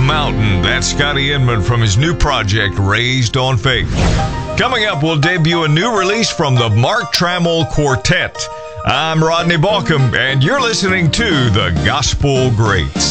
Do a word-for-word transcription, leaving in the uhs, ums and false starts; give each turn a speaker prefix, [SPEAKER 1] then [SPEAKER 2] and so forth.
[SPEAKER 1] mountain. That's Scotty Inman from his new project, Raised on Faith. Coming up, we'll debut a new release from the Mark Trammell Quartet. I'm Rodney Balcom, and you're listening to The Gospel Greats.